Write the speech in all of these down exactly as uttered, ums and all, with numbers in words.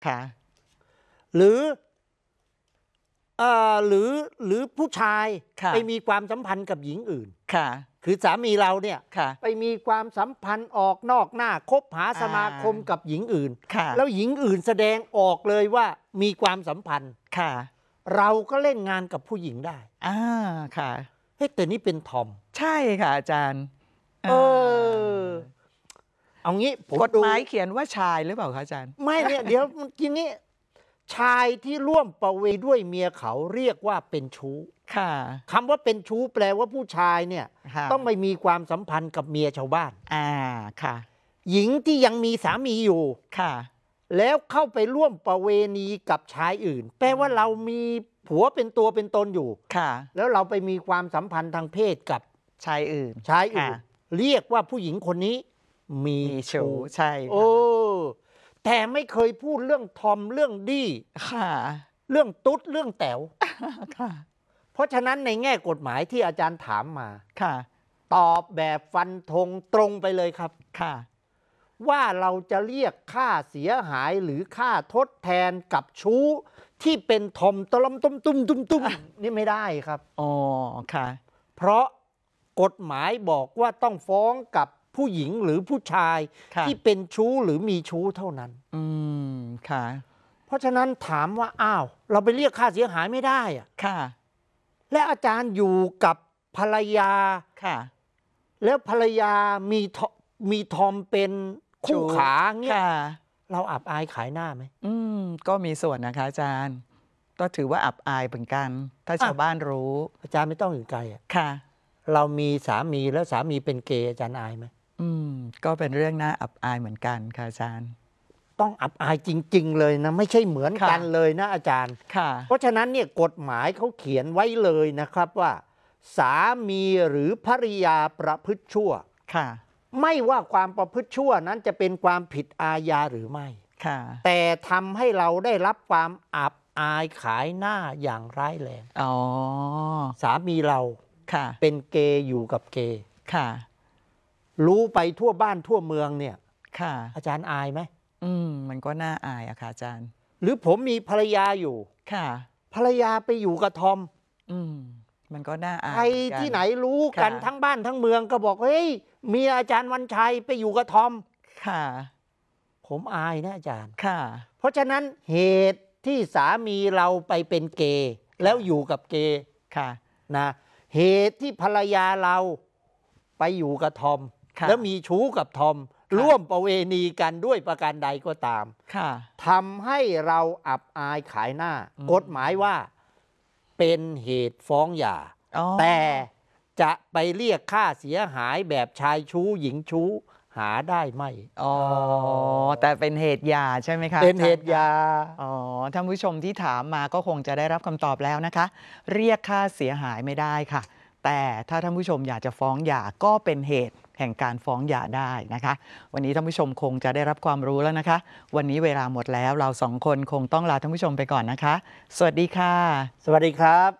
ค่ะหรือเอ่อหรือหรือผู้ชายไปมีความสัมพันธ์กับหญิงอื่นค่ะคือสามีเราเนี่ยไปมีความสัมพันธ์ออกนอกหน้าคบหาสมาคมกับหญิงอื่นแล้วหญิงอื่นแสดงออกเลยว่ามีความสัมพันธ์ค่ะเราก็เล่นงานกับผู้หญิงได้อ่าค่ะเฮ้ยแต่นี่เป็นทอมใช่ค่ะอาจารย์เออเอางี้กฎหมายเขียนว่าชายหรือเปล่าคะอาจารย์ไม่เนี่ยเดี๋ยวเมื่อกี้นี้ชายที่ร่วมประเวณีด้วยเมียเขาเรียกว่าเป็นชู้ค่ะคำว่าเป็นชู้แปลว่าผู้ชายเนี่ยต้องไม่มีความสัมพันธ์กับเมียชาวบ้านอ่าค่ะหญิงที่ยังมีสามีอยู่ค่ะแล้วเข้าไปร่วมประเวณีกับชายอื่นแปลว่าเรามีผัวเป็นตัวเป็นตนอยู่ค่ะแล้วเราไปมีความสัมพันธ์ทางเพศกับชายอื่นชายอื่นเรียกว่าผู้หญิงคนนี้มีชู้ใช่โอ้แต่ไม่เคยพูดเรื่องทอมเรื่องดี้ค่ะเรื่องตุ๊ดเรื่องแต๋วค่ะเพราะฉะนั้นในแง่กฎหมายที่อาจารย์ถามมาค่ะตอบแบบฟันธงตรงไปเลยครับค่ะว่าเราจะเรียกค่าเสียหายหรือค่าทดแทนกับชู้ที่เป็นทอมตะลำตุ้มตุ้มตุ้มตุ้มนี่ไม่ได้ครับอ๋อค่ะเพราะกฎหมายบอกว่าต้องฟ้องกับผู้หญิงหรือผู้ชายที่เป็นชู้หรือมีชู้เท่านั้นอืมค่ะเพราะฉะนั้นถามว่าอ้าวเราไปเรียกค่าเสียหายไม่ได้อะค่ะและอาจารย์อยู่กับภรรยาค่ะแล้วภรรยามีมีทอมเป็นคู่ขาเงี้ยเราอับอายขายหน้าไหมอืมก็มีส่วนนะคะอาจารย์ก็ถือว่าอับอายเหมือนกันถ้าชาวบ้านรู้อาจารย์ไม่ต้องอื่นไกลอ่ะค่ะเรามีสามีแล้วสามีเป็นเกย์อาจารย์อายไหมอืมก็เป็นเรื่องน่าอับอายเหมือนกันค่ะอาจารย์ต้องอับอายจริงๆเลยนะไม่ใช่เหมือนกันเลยนะอาจารย์เพราะฉะนั้นเนี่ยกฎหมายเขาเขียนไว้เลยนะครับว่าสามีหรือภริยาประพฤติชั่วค่ะไม่ว่าความประพฤติชั่วนั้นจะเป็นความผิดอาญาหรือไม่ค่ะแต่ทำให้เราได้รับความอับอายขายหน้าอย่างร้ายแรงอ๋อสามีเราค่ะเป็นเกย์อยู่กับเกย์ค่ะรู้ไปทั่วบ้านทั่วเมืองเนี่ยค่ะอาจารย์อายไหมอืมมันก็น่าอายอะค่ะอาจารย์หรือผมมีภรรยาอยู่ค่ะภรรยาไปอยู่กับทอมอืมมันก็น่าอายใครที่ไหนรู้กันทั้งบ้านทั้งเมืองก็บอกเฮ้ยมีอาจารย์วันชัยไปอยู่กับทอมค่ะผมอายนะอาจารย์ค่ะเพราะฉะนั้นเหตุที่สามีเราไปเป็นเกย์แล้วอยู่กับเกย์ค่ะนะเหตุที่ภรรยาเราไปอยู่กับทอมแล้วมีชู้กับทอมร่วมประเวณีกันด้วยประการใดก็ตามทำให้เราอับอายขายหน้ากฎหมายว่าเป็นเหตุฟ้องหย่าแต่จะไปเรียกค่าเสียหายแบบชายชู้หญิงชู้หาได้ไหมอ๋อแต่เป็นเหตุหย่าใช่ไหมคะเป็นเหตุหย่าอ๋อท่านผู้ชมที่ถามมาก็คงจะได้รับคำตอบแล้วนะคะเรียกค่าเสียหายไม่ได้ค่ะแต่ถ้าท่านผู้ชมอยากจะฟ้องหย่าก็เป็นเหตุแห่งการฟ้องหย่าได้นะคะวันนี้ท่านผู้ชมคงจะได้รับความรู้แล้วนะคะวันนี้เวลาหมดแล้วเราสองคนคงต้องลาท่านผู้ชมไปก่อนนะคะสวัสดีค่ะสวัสดีครับ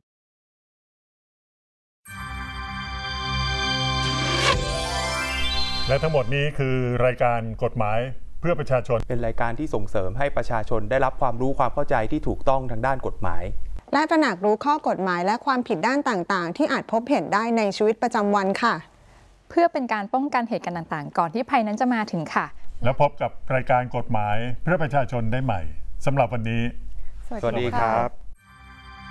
และทั้งหมดนี้คือรายการกฎหมายเพื่อประชาชนเป็นรายการที่ส่งเสริมให้ประชาชนได้รับความรู้ความเข้าใจที่ถูกต้องทางด้านกฎหมายและตระหนักรู้ข้อกฎหมายและความผิดด้านต่างๆที่อาจพบเห็นได้ในชีวิตประจำวันค่ะเพื่อเป็นการป้องกันเหตุการณ์ต่างๆก่อนที่ภัยนั้นจะมาถึงค่ะแล้วพบกับรายการกฎหมายเพื่อประชาชนได้ใหม่สำหรับวันนี้สวัสดีครับ